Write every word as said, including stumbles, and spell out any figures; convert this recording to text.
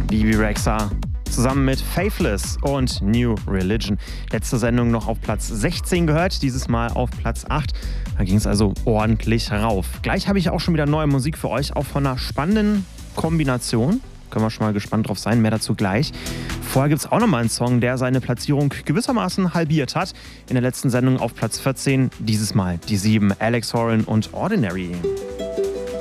Bebe Rexha zusammen mit Faithless und New Religion. Letzte Sendung noch auf Platz sechzehn gehört, dieses Mal auf Platz acht. Da ging es also ordentlich rauf. Gleich habe ich auch schon wieder neue Musik für euch, auch von einer spannenden Kombination. Können wir schon mal gespannt drauf sein, mehr dazu gleich. Vorher gibt es auch nochmal einen Song, der seine Platzierung gewissermaßen halbiert hat. In der letzten Sendung auf Platz vierzehn, dieses Mal die sieben, Alex Horan und Ordinary.